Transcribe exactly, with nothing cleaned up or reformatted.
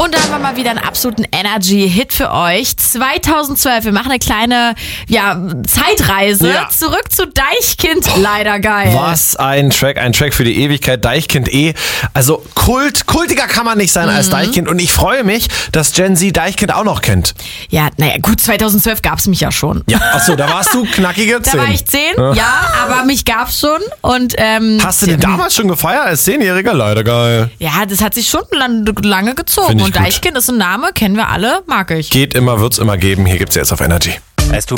Und da haben wir mal wieder einen absoluten Energy-Hit für euch. zweitausendzwölf, wir machen eine kleine ja, Zeitreise Ja. zurück zu Deichkind. Leider geil. Was ein Track, ein Track für die Ewigkeit, Deichkind eh. Also Kult, kultiger kann man nicht sein als Deichkind und ich freue mich, dass Gen Z Deichkind auch noch kennt. Ja, naja, gut, zweitausendzwölf gab's mich ja schon. Ja, achso, da warst du knackige zehn. Da war ich zehn, ja, aber mich gab's schon. Und, ähm, Hast du den damals schon gefeiert als Zehnjähriger? Leider geil. ja, das hat sich schon lang, lange gezogen. Find ich Und gut. Deichkind ist ein Name, kennen wir alle, mag ich. Geht immer, wird's immer geben. Hier gibt's jetzt auf Energy. Es tut